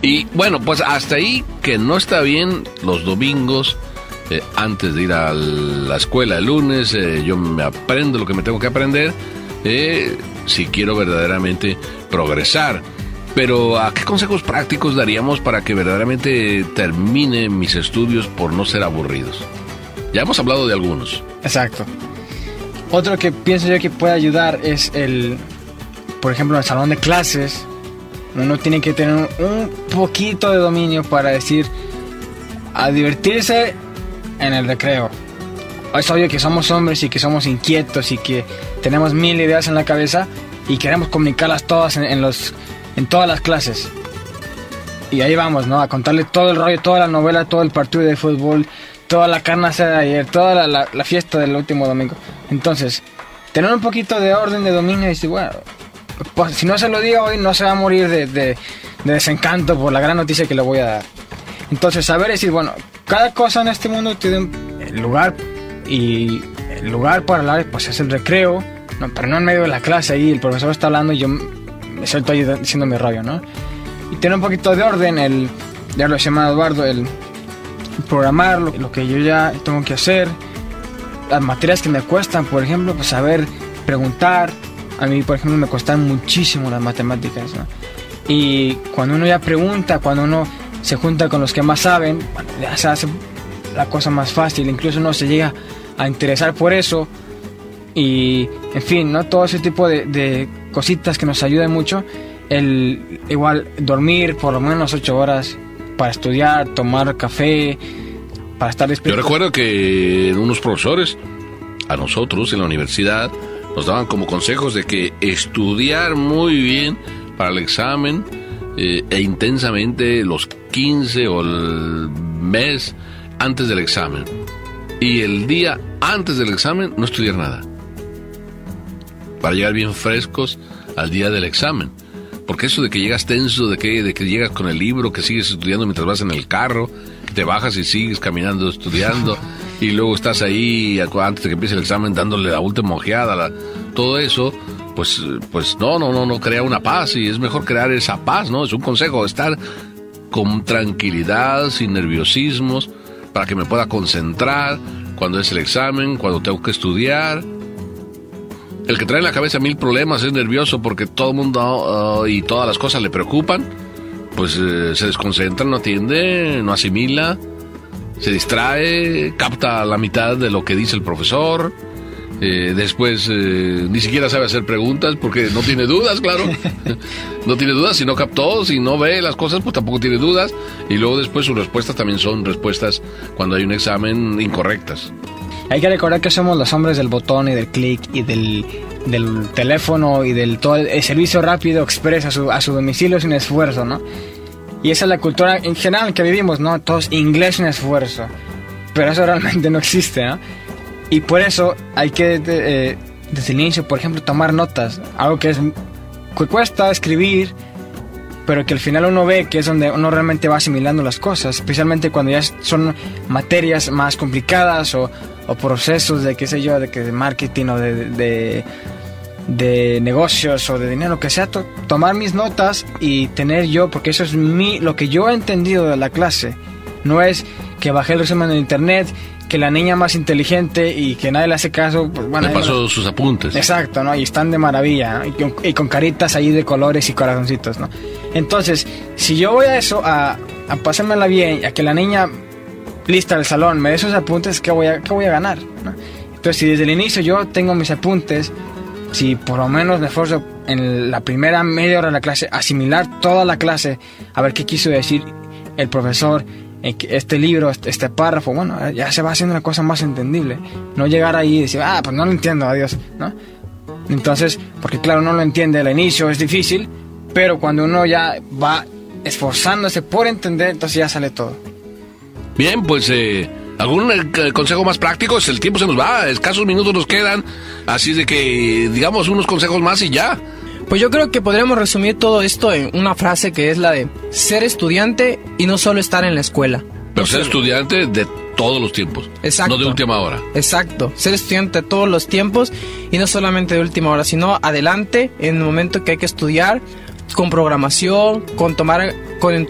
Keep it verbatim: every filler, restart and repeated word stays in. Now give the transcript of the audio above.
Y bueno, pues hasta ahí que no está bien los domingos, eh, antes de ir a la escuela el lunes, eh, yo me aprendo lo que me tengo que aprender, eh, si quiero verdaderamente progresar. Pero ¿a qué consejos prácticos daríamos para que verdaderamente termine mis estudios por no ser aburridos? Ya hemos hablado de algunos. Exacto. Otro que pienso yo que puede ayudar es el, por ejemplo, el salón de clases. Uno tiene que tener un poquito de dominio para decir, a divertirse en el recreo. Es obvio que somos hombres y que somos inquietos y que tenemos mil ideas en la cabeza y queremos comunicarlas todas en, en, los, en todas las clases. Y ahí vamos, ¿no? A contarle todo el rollo, toda la novela, todo el partido de fútbol, toda la carne asada de ayer, toda la, la, la fiesta del último domingo. Entonces, tener un poquito de orden, de dominio y decir, bueno, pues si no se lo digo hoy, no se va a morir de, de, de desencanto por la gran noticia que le voy a dar. Entonces, saber decir, bueno, cada cosa en este mundo tiene un lugar, y el lugar para hablar pues es el recreo, no, pero no en medio de la clase ahí el profesor está hablando y yo me suelto ahí diciendo mi rollo, ¿no? Y tener un poquito de orden, el, ya lo decía Eduardo, el programar lo, lo que yo ya tengo que hacer, las materias que me cuestan, por ejemplo, pues saber preguntar. A mí, por ejemplo, me cuestan muchísimo las matemáticas, ¿no? Y cuando uno ya pregunta, cuando uno se junta con los que más saben, bueno, ya se hace la cosa más fácil, incluso uno se llega a interesar por eso. Y, en fin, ¿no? Todo ese tipo de, de cositas que nos ayudan mucho. El, igual, dormir por lo menos ocho horas para estudiar, tomar café, para estar despierto. Yo recuerdo que unos profesores, a nosotros en la universidad, nos daban como consejos de que estudiar muy bien para el examen eh, e intensamente los quince o el mes antes del examen. Y el día antes del examen no estudiar nada. Para llegar bien frescos al día del examen. Porque eso de que llegas tenso, de que, de que llegas con el libro, que sigues estudiando mientras vas en el carro, que te bajas y sigues caminando estudiando, y luego estás ahí antes de que empiece el examen dándole la última ojeada, la, todo eso, pues, pues no, no, no, no crea una paz, y es mejor crear esa paz, ¿no? Es un consejo, estar con tranquilidad, sin nerviosismos, para que me pueda concentrar cuando es el examen, cuando tengo que estudiar. El que trae en la cabeza mil problemas es nervioso porque todo el mundo uh, y todas las cosas le preocupan, pues eh, se desconcentra, no atiende, no asimila, se distrae, capta la mitad de lo que dice el profesor, eh, después eh, ni siquiera sabe hacer preguntas porque no tiene dudas, claro, no tiene dudas, si no captó, si no ve las cosas, pues tampoco tiene dudas, y luego después sus respuestas también son respuestas cuando hay un examen incorrectas. Hay que recordar que somos los hombres del botón y del clic y del, del teléfono y del todo el servicio rápido express a su, a su domicilio sin esfuerzo, ¿no? Y esa es la cultura en general que vivimos, ¿no? Todos inglés sin esfuerzo. Pero eso realmente no existe, ¿no? Y por eso hay que, eh, desde el inicio, por ejemplo, tomar notas. Algo que, es, que cuesta escribir, pero que al final uno ve que es donde uno realmente va asimilando las cosas. Especialmente cuando ya son materias más complicadas o, o procesos de, qué sé yo, de, que de marketing o de... de, de de negocios o de dinero, que sea, to- tomar mis notas y tener yo, porque eso es mi, lo que yo he entendido de la clase. No es que bajé el resumen en internet, que la niña más inteligente y que nadie le hace caso, pues, bueno, me pasó no, sus apuntes. Exacto, ¿no? Y están de maravilla, ¿no? y, con, y con caritas ahí de colores y corazoncitos, ¿no? Entonces, si yo voy a eso, a, a pasármela bien, a que la niña lista del salón me dé esos apuntes, ¿qué voy a, qué voy a ganar, ¿no? Entonces, si desde el inicio yo tengo mis apuntes, si por lo menos me esfuerzo en la primera media hora de la clase, asimilar toda la clase, a ver qué quiso decir el profesor, este libro, este párrafo, bueno, ya se va haciendo una cosa más entendible. No llegar ahí y decir, ah, pues no lo entiendo, adiós, ¿no? Entonces, porque claro, no lo entiende al inicio, es difícil, pero cuando uno ya va esforzándose por entender, entonces ya sale todo. Bien, pues... Eh... ¿Algún eh, consejo más práctico? El tiempo se nos va, escasos minutos nos quedan, así de que digamos unos consejos más y ya. Pues yo creo que podríamos resumir todo esto en una frase que es la de ser estudiante y no solo estar en la escuela. Pero ser estudiante de todos los tiempos. Exacto. No de última hora. Exacto, ser estudiante de todos los tiempos y no solamente de última hora, sino adelante en el momento que hay que estudiar, con programación, con tomar con